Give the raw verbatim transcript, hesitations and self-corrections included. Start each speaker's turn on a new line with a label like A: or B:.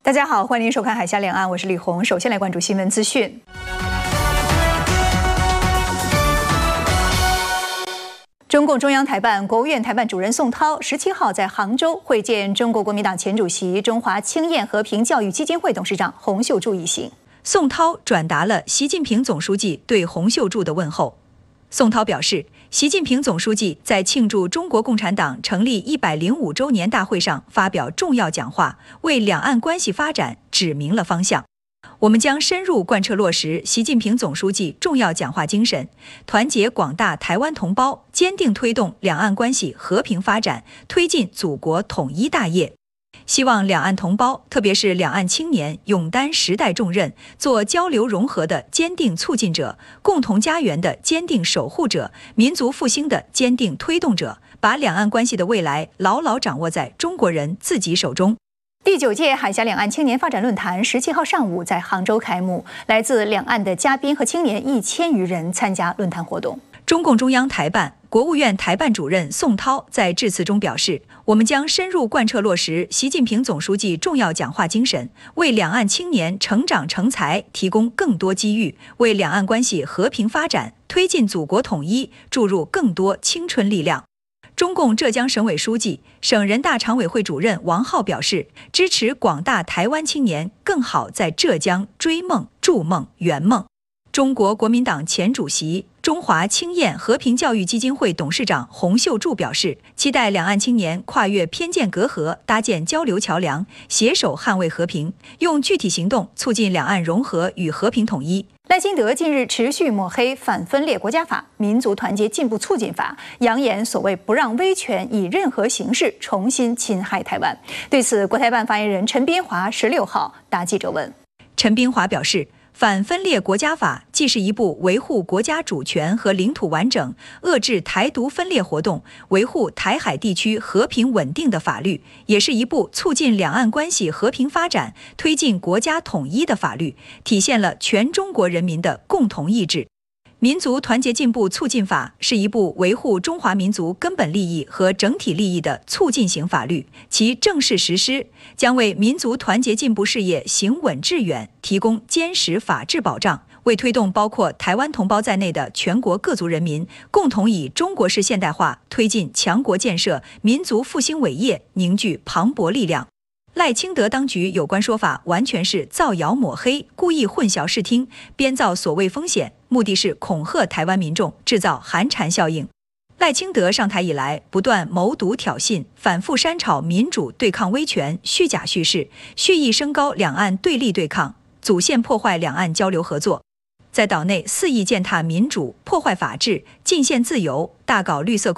A: 大家好，欢迎收看《海峡两岸》，我是李红。首先来关注新闻资讯。中共中央台办、国务院台办主任宋涛十七号在杭州会见中国国民党前主席、中华青燕和平教育基金会董事长洪秀柱一行。
B: 宋涛转达了习近平总书记对洪秀柱的问候。宋涛表示，习近平总书记在庆祝中国共产党成立一百零五周年大会上发表重要讲话，为两岸关系发展指明了方向。我们将深入贯彻落实习近平总书记重要讲话精神，团结广大台湾同胞，坚定推动两岸关系和平发展，推进祖国统一大业。希望两岸同胞，特别是两岸青年，勇担时代重任，做交流融合的坚定促进者，共同家园的坚定守护者，民族复兴的坚定推动者，把两岸关系的未来牢牢掌握在中国人自己手中。
A: 第九届海峡两岸青年发展论坛十七号上午在杭州开幕，来自两岸的嘉宾和青年一千余人参加论坛活动。
B: 中共中央台办、国务院台办主任宋涛在致辞中表示，我们将深入贯彻落实习近平总书记重要讲话精神，为两岸青年成长成才提供更多机遇，为两岸关系和平发展、推进祖国统一注入更多青春力量。中共浙江省委书记、省人大常委会主任王浩表示，支持广大台湾青年更好在浙江追梦、筑梦、圆梦。中国国民党前主席、中华青燕和平教育基金会董事长洪秀柱表示，期待两岸青年跨越偏见隔阂，搭建交流桥梁，携手捍卫和平，用具体行动促进两岸融合与和平统一。
A: 赖清德近日持续抹黑反分裂国家法、民族团结进步促进法，扬言所谓不让威权以任何形式重新侵害台湾。对此，国台办发言人陈斌华十六号答记者问。
B: 陈斌华表示，反分裂国家法既是一部维护国家主权和领土完整、遏制台独分裂活动、维护台海地区和平稳定的法律，也是一部促进两岸关系和平发展、推进国家统一的法律，体现了全中国人民的共同意志。民族团结进步促进法是一部维护中华民族根本利益和整体利益的促进型法律，其正式实施将为民族团结进步事业行稳致远提供坚实法治保障，为推动包括台湾同胞在内的全国各族人民共同以中国式现代化推进强国建设、民族复兴伟业凝聚磅礴力量。赖清德当局有关说法完全是造谣抹黑，故意混淆视听，编造所谓风险，目的是恐吓台湾民众，制造寒蝉效应。赖清德上台以来，不断谋独挑衅，反复煽炒民主对抗威权，虚假叙事，蓄意升高两岸对立对抗，阻线破坏两岸交流合作。在岛内肆意践踏民主，破坏法治，进限自由，大搞绿色